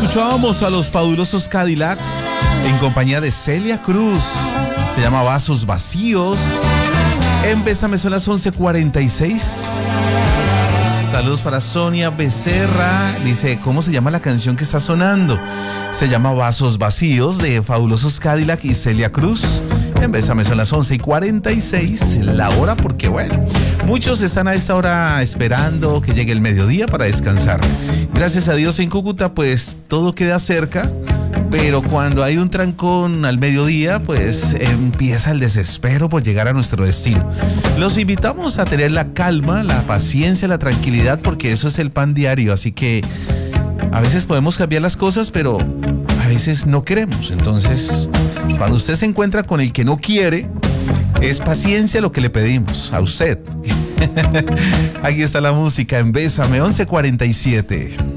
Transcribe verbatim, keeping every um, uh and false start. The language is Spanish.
Escuchábamos a los fabulosos Cadillacs en compañía de Celia Cruz. Se llama Vasos Vacíos. En Bésame son las once cuarenta y seis. Saludos para Sonia Becerra. Dice, ¿cómo se llama la canción que está sonando? Se llama Vasos Vacíos de Fabulosos Cadillac y Celia Cruz. En Bésame son las once y cuarenta y seis, la hora, porque bueno, muchos están a esta hora esperando que llegue el mediodía para descansar. Gracias a Dios en Cúcuta pues todo queda cerca, pero cuando hay un trancón al mediodía pues empieza el desespero por llegar a nuestro destino. Los invitamos a tener la calma, la paciencia, la tranquilidad, porque eso es el pan diario, así que a veces podemos cambiar las cosas, pero a veces no queremos. Entonces, cuando usted se encuentra con el que no quiere, es paciencia lo que le pedimos a usted. Aquí está la música en Bésame, once cuarenta y siete.